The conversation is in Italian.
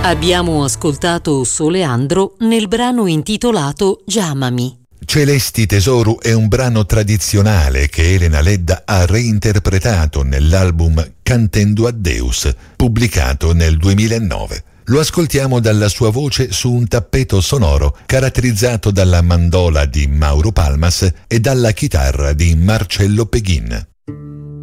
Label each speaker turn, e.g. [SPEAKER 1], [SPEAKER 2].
[SPEAKER 1] Abbiamo ascoltato Soleandro nel brano intitolato Chiamami.
[SPEAKER 2] Celesti Tesoro è un brano tradizionale che Elena Ledda ha reinterpretato nell'album Cantendo a Deus, pubblicato nel 2009. Lo ascoltiamo dalla sua voce su un tappeto sonoro caratterizzato dalla mandola di Mauro Palmas e dalla chitarra di Marcello Peghin.